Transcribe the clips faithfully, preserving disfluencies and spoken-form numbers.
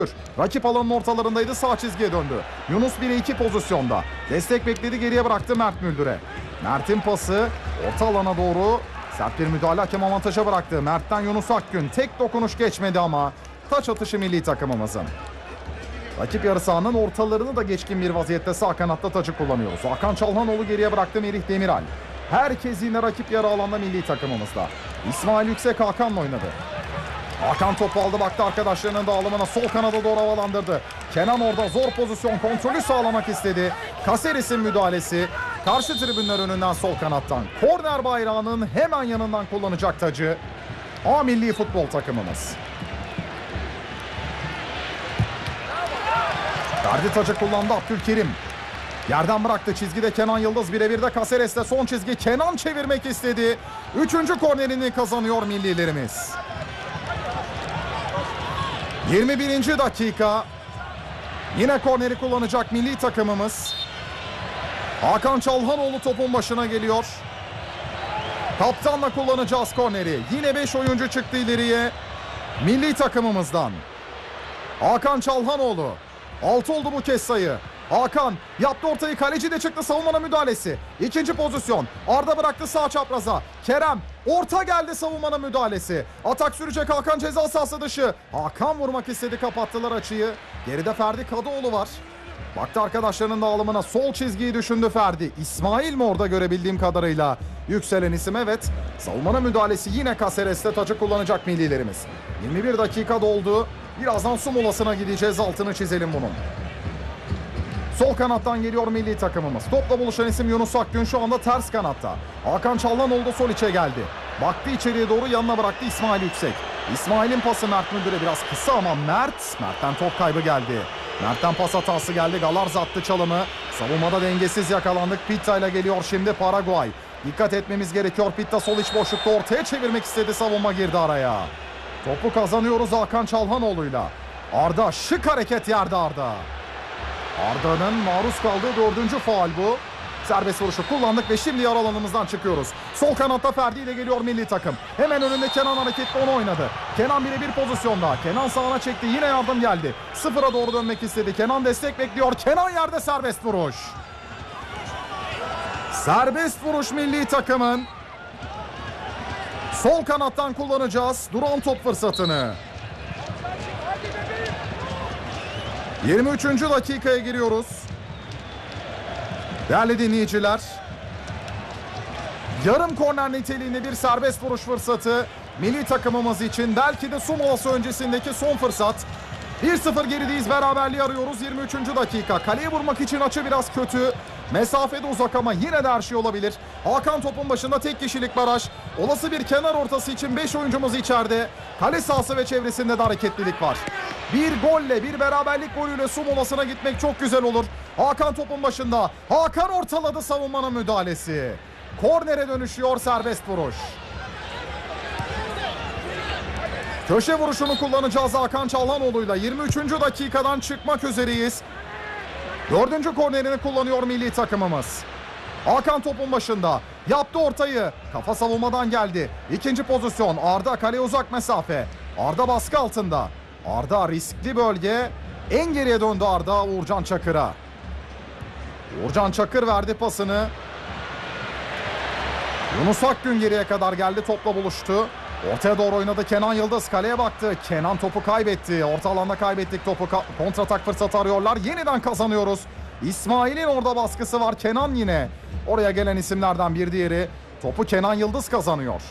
Rakip alanın ortalarındaydı, sağ çizgiye döndü. Yunus bire iki pozisyonda. Destek bekledi, geriye bıraktı Mert Müldür'e. Mert'in pası orta alana doğru. Sert bir müdahale, hakem avantaja bıraktı. Mert'ten Yunus Akgün. Tek dokunuş geçmedi ama taç atışı milli takımımızın. Rakip yarı sahanın ortalarını da geçkin bir vaziyette sağ kanatta tacı kullanıyoruz. Hakan Çalhanoğlu geriye bıraktı, Merih Demiral. Herkes yine rakip yarı alanda milli takımımızda. İsmail Yüksek Hakan'la oynadı. Hakan topu aldı, baktı arkadaşlarının dağılımına, sol kanada doğru havalandırdı. Kenan orada zor pozisyon, kontrolü sağlamak istedi. Caceres'in müdahalesi. Karşı tribünler önünden sol kanattan. Korner bayrağının hemen yanından kullanacak tacı A milli futbol takımımız. Ferdi tacı kullandı, Abdülkerim. Yerden bıraktı, çizgide Kenan Yıldız, birebir de Caceres'te son çizgi. Kenan çevirmek istedi. Üçüncü kornerini kazanıyor millilerimiz. yirmi birinci dakika. Yine korneri kullanacak milli takımımız. Hakan Çalhanoğlu topun başına geliyor. Kaptanla kullanacağız korneri. Yine beş oyuncu çıktı ileriye milli takımımızdan. Hakan Çalhanoğlu. altı oldu bu kez sayı. Hakan yaptı ortayı, kaleci de çıktı, savunmanın müdahalesi. İkinci pozisyon. Arda bıraktı sağ çapraza. Kerem orta geldi, savunmanın müdahalesi. Atak sürecek Hakan, ceza sahası dışı. Hakan vurmak istedi, kapattılar açıyı. Geride Ferdi Kadıoğlu var. Baktı arkadaşlarının dağılımına, sol çizgiyi düşündü Ferdi. İsmail mi orada görebildiğim kadarıyla? Yükselen isim, evet. Savunmanın müdahalesi yine Caceres'te, tacı kullanacak millilerimiz. yirmi bir dakika doldu. Birazdan su molasına gideceğiz, altını çizelim bunun. Sol kanattan geliyor milli takımımız. Topla buluşan isim Yunus Akgün, şu anda ters kanatta. Hakan Çalhanoğlu sol içe geldi. Baktı içeriye doğru, yanına bıraktı İsmail Yüksek. İsmail'in pası Mert Müldür'e biraz kısa ama Mert. Mert'ten top kaybı geldi. Mert'ten pas hatası geldi. Galarz attı çalımı. Savunmada dengesiz yakalandık. Pitta ile geliyor şimdi Paraguay. Dikkat etmemiz gerekiyor. Pitta sol iç boşlukta ortaya çevirmek istedi. Savunma girdi araya. Topu kazanıyoruz Hakan Çalhanoğlu'yla. Arda, şık hareket yerde Arda. Arda'nın maruz kaldığı dördüncü faul bu. Serbest vuruşu kullandık ve şimdi yarı alanımızdan çıkıyoruz. Sol kanatta Ferdi ile geliyor milli takım. Hemen önünde Kenan hareketli, onu oynadı. Kenan birebir pozisyonda. Kenan sağına çekti, yine yardım geldi. Sıfıra doğru dönmek istedi. Kenan destek bekliyor. Kenan yerde, serbest vuruş. Serbest vuruş milli takımın. Sol kanattan kullanacağız duran top fırsatını. yirmi üçüncü dakikaya giriyoruz. Değerli dinleyiciler, yarım korner niteliğinde bir serbest vuruş fırsatı milli takımımız için. Belki de su molası öncesindeki son fırsat. bir sıfır gerideyiz, beraberliği arıyoruz. yirmi üçüncü dakika. Kaleye vurmak için açı biraz kötü. Mesafede uzak ama yine de her şey olabilir. Hakan topun başında, tek kişilik baraj. Olası bir kenar ortası için beş oyuncumuz içeride. Kale sahası ve çevresinde de hareketlilik var. Bir golle, bir beraberlik golüyle su molasına gitmek çok güzel olur. Hakan topun başında. Hakan ortaladı, savunmanın müdahalesi. Kornere dönüşüyor serbest vuruş. Köşe vuruşunu kullanacağız Hakan Çalhanoğlu'yla. yirmi üçüncü dakikadan çıkmak üzereyiz. Dördüncü kornerini kullanıyor milli takımımız. Hakan topun başında. Yaptı ortayı. Kafa savunmadan geldi. İkinci pozisyon. Arda, kaleye uzak mesafe. Arda baskı altında. Arda riskli bölge. En geriye döndü Arda, Uğurcan Çakır'a. Uğurcan Çakır verdi pasını. Yunus Akgün geriye kadar geldi, topla buluştu. Ortaya doğru oynadı Kenan Yıldız, kaleye baktı. Kenan topu kaybetti. Orta alanda kaybettik topu. Kontratak fırsatı arıyorlar. Yeniden kazanıyoruz. İsmail'in orada baskısı var. Kenan yine. Oraya gelen isimlerden bir diğeri. Topu Kenan Yıldız kazanıyor.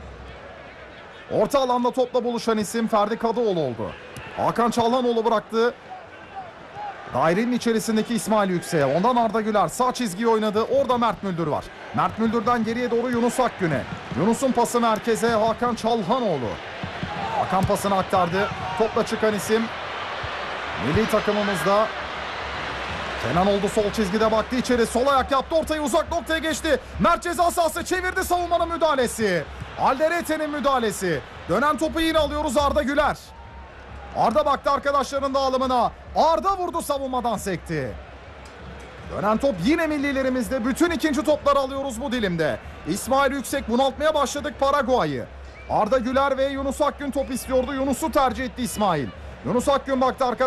Orta alanda topla buluşan isim Ferdi Kadıoğlu oldu. Hakan Çalhanoğlu bıraktı. Dairenin içerisindeki İsmail Yüksek'e. Ondan Arda Güler sağ çizgiyi oynadı. Orada Mert Müldür var. Mert Müldür'den geriye doğru Yunus Akgün'e. Yunus'un pası merkeze, Hakan Çalhanoğlu. Hakan pasını aktardı. Topla çıkan isim milli takımımızda Kenan oldu, sol çizgide baktı içeri. Sol ayak yaptı, ortayı uzak noktaya geçti. Mert ceza sahası, çevirdi, savunmanın müdahalesi. Alderete'nin müdahalesi. Dönen topu yine alıyoruz, Arda Güler. Arda baktı arkadaşlarının dağılımına. Arda vurdu, savunmadan sekti. Dönen top yine millilerimizde. Bütün ikinci topları alıyoruz bu dilimde. İsmail Yüksek, bunaltmaya başladık Paraguay'ı. Arda Güler ve Yunus Akgün top istiyordu. Yunus'u tercih etti İsmail. Yunus Akgün baktı arkadaşlar.